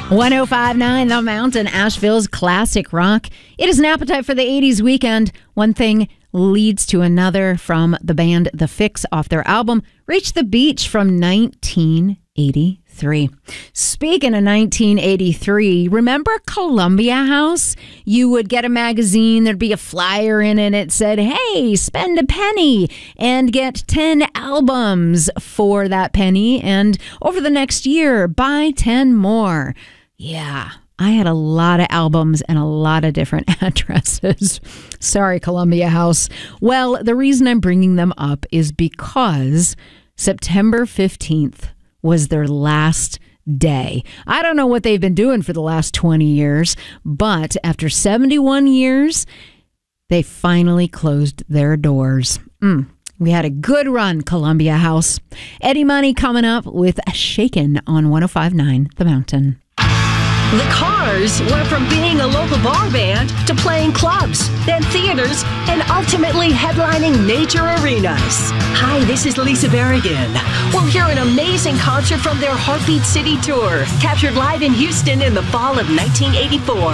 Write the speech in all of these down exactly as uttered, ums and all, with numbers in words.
one oh five point nine The Mountain, Asheville's classic rock. It is an appetite for the eighties weekend. One thing leads to another from the band The Fix off their album Reach the Beach from nineteen eighty-three. Speaking of nineteen eighty-three, remember Columbia House? You would get a magazine, there'd be a flyer in it. It said, hey, spend a penny and get ten albums for that penny. And over the next year, buy ten more. Yeah, I had a lot of albums and a lot of different addresses. Sorry, Columbia House. Well, the reason I'm bringing them up is because September fifteenth was their last day. I don't know what they've been doing for the last twenty years, but after seventy-one years, they finally closed their doors. Mm. We had a good run, Columbia House. Eddie Money coming up with Shaken on one oh five point nine The Mountain. The Cars went from being a local bar band to playing clubs, then theaters, and ultimately headlining major arenas. Hi, this is Lisa Berrigan. We'll hear an amazing concert from their Heartbeat City tour, captured live in Houston in the fall of nineteen eighty-four.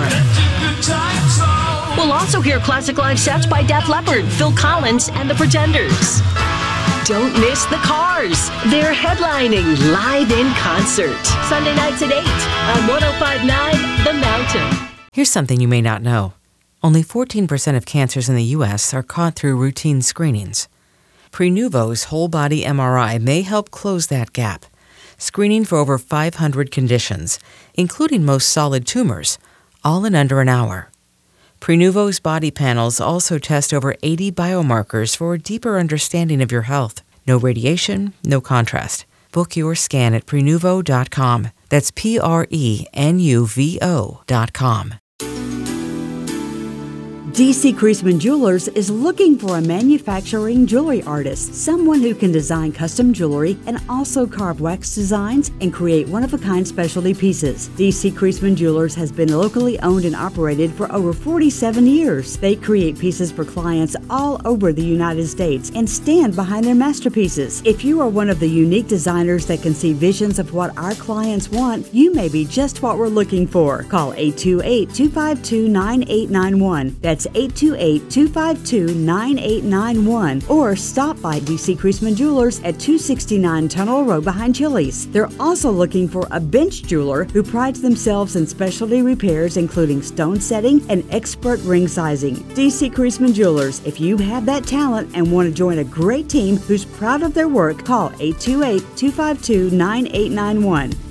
We'll also hear classic live sets by Def Leppard, Phil Collins, and The Pretenders. Don't miss The Cars. They're headlining live in concert. Sunday nights at eight on one oh five point nine The Mountain. Here's something you may not know. Only fourteen percent of cancers in the U S are caught through routine screenings. Prenuvo's whole-body M R I may help close that gap, screening for over five hundred conditions, including most solid tumors, all in under an hour. Prenuvo's body panels also test over eighty biomarkers for a deeper understanding of your health. No radiation, no contrast. Book your scan at Prenuvo dot com. That's P R E N U V O dot com. D C Creasman Jewelers is looking for a manufacturing jewelry artist, someone who can design custom jewelry and also carve wax designs and create one-of-a-kind specialty pieces. D C Creasman Jewelers has been locally owned and operated for over forty-seven years. They create pieces for clients all over the United States and stand behind their masterpieces. If you are one of the unique designers that can see visions of what our clients want, you may be just what we're looking for. Call eight two eight, two five two, nine eight nine one. That's eight two eight, two five two, nine eight nine one, or stop by D C Creasman Jewelers at two sixty-nine Tunnel Road behind Chili's. They're also looking for a bench jeweler who prides themselves in specialty repairs including stone setting and expert ring sizing. D C Creasman Jewelers, if you have that talent and want to join a great team who's proud of their work, call eight two eight, two five two, nine eight nine one.